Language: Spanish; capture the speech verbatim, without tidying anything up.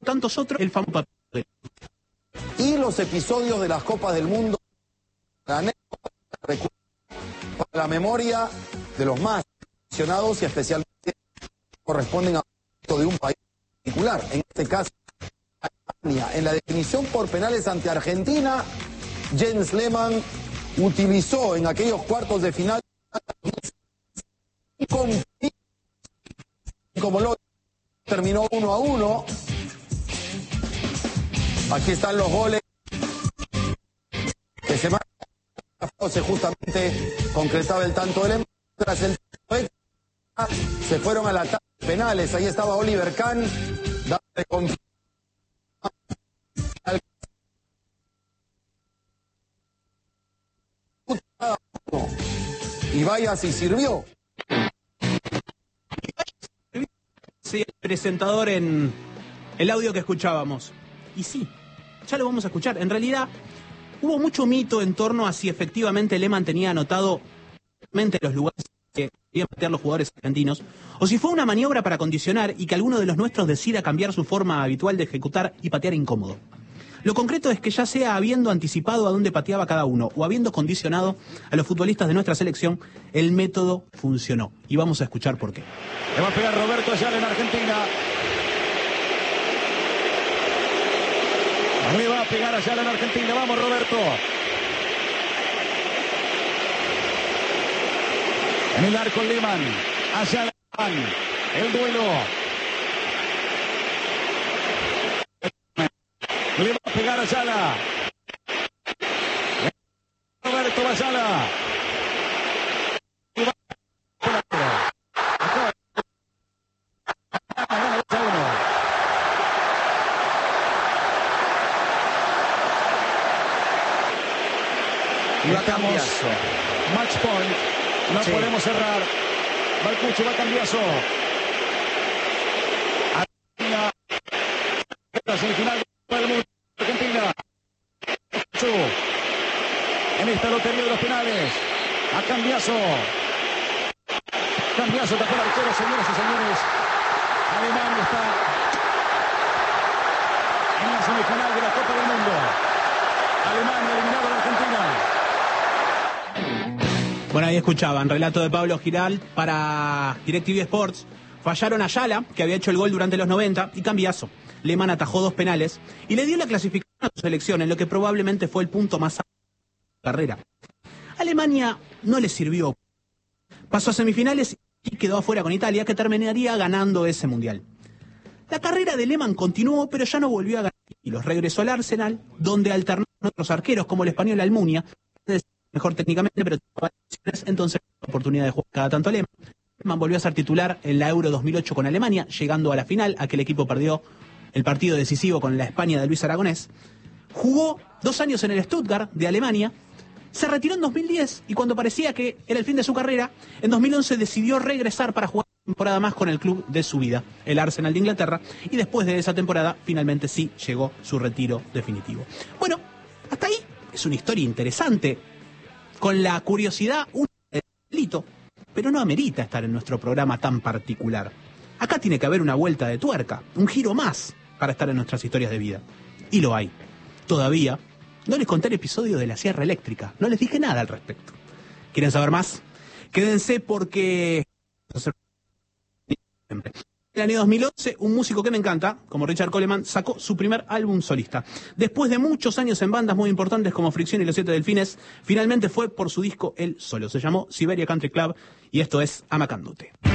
tantos otros, el famoso papel. Y los episodios de las Copas del Mundo, la anécdota, para la memoria de los más aficionados y especialmente corresponden a de un país particular, en este caso Alemania. En la definición por penales ante Argentina, Jens Lehmann utilizó en aquellos cuartos de final con como lo terminó uno a uno. Aquí están los goles que se marcan. Se justamente concretaba el tanto de Lehmann. Tras el se fueron a la tanda de penales. Ahí estaba Oliver Kahn dándole confianza al y vaya si sirvió. Sí, el presentador en el audio que escuchábamos. Y sí, ya lo vamos a escuchar. En realidad, hubo mucho mito en torno a si efectivamente Lehmann tenía anotado los lugares que querían patear los jugadores argentinos, o si fue una maniobra para condicionar y que alguno de los nuestros decida cambiar su forma habitual de ejecutar y patear incómodo. Lo concreto es que ya sea habiendo anticipado a dónde pateaba cada uno o habiendo condicionado a los futbolistas de nuestra selección, el método funcionó. Y vamos a escuchar por qué. Le va a pegar Roberto Ayala en Argentina. Le va a pegar Ayala en Argentina. Vamos, Roberto. En el arco Lehmann. Ayala. El duelo. Le va a pegar Ayala. Roberto Ayala. Y estamos. Match point. No sí. podemos cerrar. Va el Cucho, va a Cambiaso. Argentina. La semifinal del mundo. Argentina. Cucho. En esta lotería de los penales. A Cambiaso. Cambiaso tapó el arquero, señoras y señores. Alemania está en la semifinal de la Copa del Mundo. Alemania eliminado a la Argentina. Bueno, ahí escuchaban, relato de Pablo Giral para DirecTV Sports. Fallaron a Ayala, que había hecho el gol durante los noventa, y Cambiaso. Lehmann atajó dos penales y le dio la clasificación a su selección en lo que probablemente fue el punto más alto de la carrera. Alemania no le sirvió. Pasó a semifinales y quedó afuera con Italia, que terminaría ganando ese mundial. La carrera de Lehmann continuó, pero ya no volvió a ganar. Y los regresó al Arsenal, donde alternaron otros arqueros, como el español Almunia, mejor técnicamente, pero entonces la oportunidad de jugar cada tanto a Lehmann. Lehmann volvió a ser titular en la Euro dos mil ocho con Alemania, llegando a la final. Aquel equipo perdió el partido decisivo con la España de Luis Aragonés. Jugó dos años en el Stuttgart de Alemania, se retiró en dos mil diez y cuando parecía que era el fin de su carrera, en dos mil once decidió regresar para jugar una temporada más con el club de su vida, el Arsenal de Inglaterra, y después de esa temporada finalmente sí llegó su retiro definitivo. Bueno, hasta ahí es una historia interesante, con la curiosidad un delito, pero no amerita estar en nuestro programa tan particular. Acá tiene que haber una vuelta de tuerca, un giro más para estar en nuestras historias de vida. Y lo hay. Todavía no les conté el episodio de la sierra eléctrica, no les dije nada al respecto. ¿Quieren saber más? Quédense porque... En el año dos mil once, un músico que me encanta, como Richard Coleman, sacó su primer álbum solista. Después de muchos años en bandas muy importantes como Fricción y Los Siete Delfines, finalmente fue por su disco él solo. Se llamó Siberia Country Club y esto es Amacándote.